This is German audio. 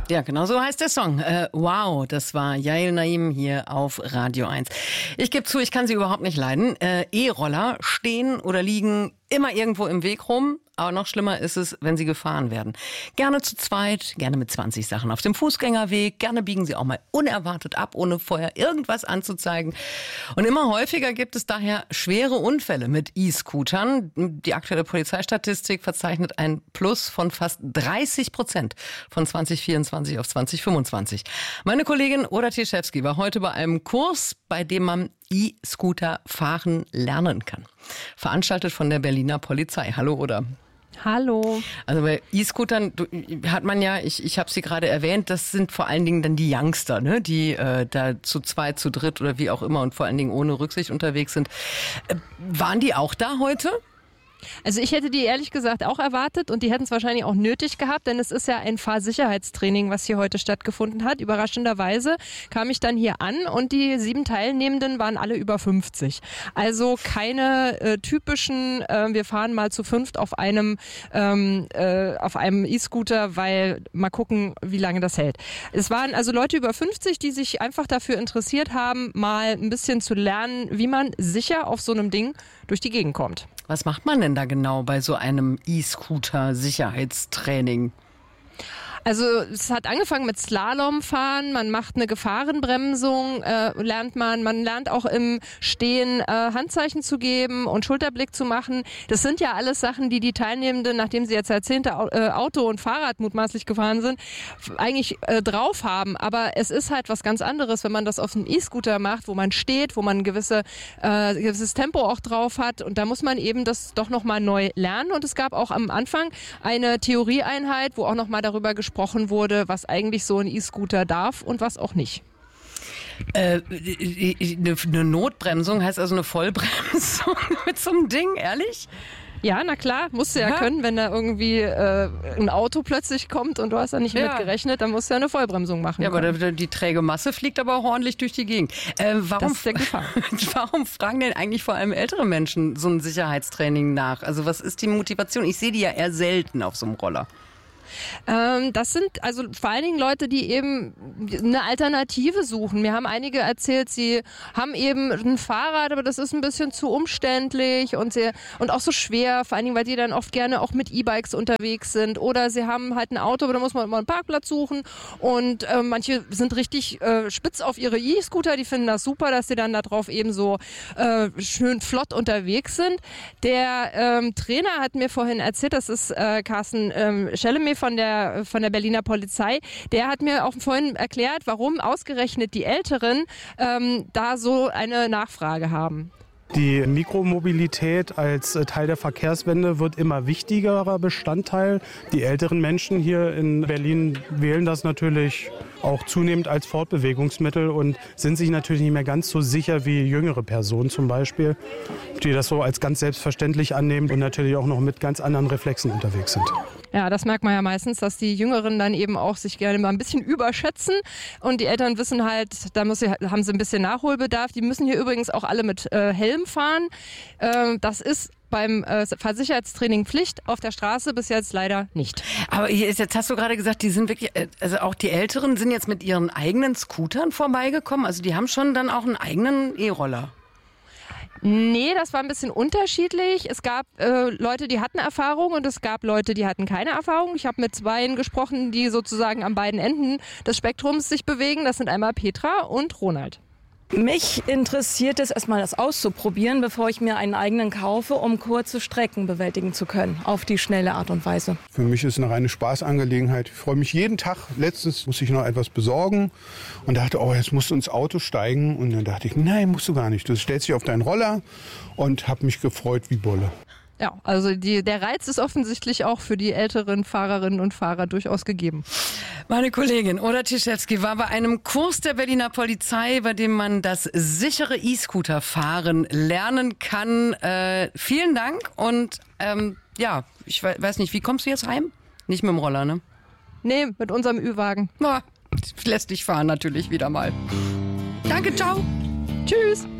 Ja, genau so heißt der Song. Wow, das war Yael Naim hier auf Radio 1. Ich gebe zu, ich kann sie überhaupt nicht leiden. E-Roller stehen oder liegen immer irgendwo im Weg rum. Aber noch schlimmer ist es, wenn sie gefahren werden. Gerne zu zweit, gerne mit 20 Sachen auf dem Fußgängerweg. Gerne biegen sie auch mal unerwartet ab, ohne vorher irgendwas anzuzeigen. Und immer häufiger gibt es daher schwere Unfälle mit E-Scootern. Die aktuelle Polizeistatistik verzeichnet ein Plus von fast 30% von 2024 auf 2025. Meine Kollegin Oda Tschewski war heute bei einem Kurs, bei dem man E-Scooter fahren lernen kann. Veranstaltet von der Berliner Polizei. Hallo Oda. Hallo. Also bei E-Scootern hat man ja, ich habe sie gerade erwähnt, das sind vor allen Dingen dann die Youngster, ne, die da zu zweit, zu dritt oder wie auch immer und vor allen Dingen ohne Rücksicht unterwegs sind. Waren die auch da heute? Also ich hätte die ehrlich gesagt auch erwartet und die hätten es wahrscheinlich auch nötig gehabt, denn es ist ja ein Fahrsicherheitstraining, was hier heute stattgefunden hat. Überraschenderweise kam ich dann hier an und die 7 Teilnehmenden waren alle über 50. Also keine typischen, wir fahren mal zu 5 auf einem E-Scooter, weil mal gucken, wie lange das hält. Es waren also Leute über 50, die sich einfach dafür interessiert haben, mal ein bisschen zu lernen, wie man sicher auf so einem Ding durch die Gegend kommt. Was macht man denn da genau bei so einem E-Scooter-Sicherheitstraining? Also es hat angefangen mit Slalomfahren, man macht eine Gefahrenbremsung, lernt man lernt auch im Stehen Handzeichen zu geben und Schulterblick zu machen. Das sind ja alles Sachen, die Teilnehmenden, nachdem sie jetzt Jahrzehnte Auto und Fahrrad mutmaßlich gefahren sind, eigentlich drauf haben. Aber es ist halt was ganz anderes, wenn man das auf einem E-Scooter macht, wo man steht, wo man ein gewisses Tempo auch drauf hat. Und da muss man eben das doch nochmal neu lernen. Und es gab auch am Anfang eine Theorieeinheit, wo auch nochmal darüber gesprochen wurde, was eigentlich so ein E-Scooter darf und was auch nicht. Eine Notbremsung heißt also eine Vollbremsung mit so einem Ding, ehrlich? Ja, na klar, musst du ja können, wenn da irgendwie ein Auto plötzlich kommt und du hast da nicht mitgerechnet, dann musst du ja eine Vollbremsung machen. Ja, aber die träge Masse fliegt aber auch ordentlich durch die Gegend. Warum, das ist der Gefahr. Warum fragen denn eigentlich vor allem ältere Menschen so ein Sicherheitstraining nach? Also was ist die Motivation? Ich sehe die ja eher selten auf so einem Roller. Das sind also vor allen Dingen Leute, die eben eine Alternative suchen. Mir haben einige erzählt, sie haben eben ein Fahrrad, aber das ist ein bisschen zu umständlich und auch so schwer, vor allen Dingen, weil die dann oft gerne auch mit E-Bikes unterwegs sind. Oder sie haben halt ein Auto, aber da muss man immer einen Parkplatz suchen. Und manche sind richtig spitz auf ihre E-Scooter, die finden das super, dass sie dann da drauf eben so schön flott unterwegs sind. Der Trainer hat mir vorhin erzählt, das ist Carsten Schelleme von der Berliner Polizei, der hat mir auch vorhin erklärt, warum ausgerechnet die Älteren da so eine Nachfrage haben. Die Mikromobilität als Teil der Verkehrswende wird immer wichtigerer Bestandteil. Die älteren Menschen hier in Berlin wählen das natürlich auch zunehmend als Fortbewegungsmittel und sind sich natürlich nicht mehr ganz so sicher wie jüngere Personen zum Beispiel, die das so als ganz selbstverständlich annehmen und natürlich auch noch mit ganz anderen Reflexen unterwegs sind. Ja, das merkt man ja meistens, dass die Jüngeren dann eben auch sich gerne mal ein bisschen überschätzen und die Älteren wissen halt, haben sie ein bisschen Nachholbedarf. Die müssen hier übrigens auch alle mit Helm fahren. Das ist beim Fahrsicherheitstraining Pflicht, auf der Straße bis jetzt leider nicht. Aber jetzt hast du gerade gesagt, die sind wirklich, also auch die Älteren sind jetzt mit ihren eigenen Scootern vorbeigekommen. Also die haben schon dann auch einen eigenen E-Roller. Nee, das war ein bisschen unterschiedlich. Es gab Leute, die hatten Erfahrung und es gab Leute, die hatten keine Erfahrung. Ich habe mit 2 gesprochen, die sozusagen an beiden Enden des Spektrums sich bewegen. Das sind einmal Petra und Ronald. Mich interessiert es erstmal, das auszuprobieren, bevor ich mir einen eigenen kaufe, um kurze Strecken bewältigen zu können, auf die schnelle Art und Weise. Für mich ist es eine reine Spaßangelegenheit. Ich freue mich jeden Tag. Letztens musste ich noch etwas besorgen und dachte, jetzt musst du ins Auto steigen. Und dann dachte ich, nein, musst du gar nicht. Du stellst dich auf deinen Roller und habe mich gefreut wie Bolle. Ja, also der Reiz ist offensichtlich auch für die älteren Fahrerinnen und Fahrer durchaus gegeben. Meine Kollegin Oda Tschewski war bei einem Kurs der Berliner Polizei, bei dem man das sichere E-Scooter-Fahren lernen kann. Vielen Dank und ich weiß nicht, wie kommst du jetzt heim? Nicht mit dem Roller, ne? Nee, mit unserem Ü-Wagen. Lässt dich fahren natürlich wieder mal. Danke, ciao. Tschüss.